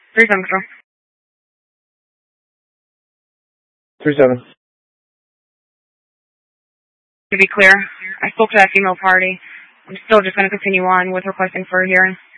37 Control. 37. To be clear, I spoke to that female party. I'm still just going to continue on with requesting for a hearing.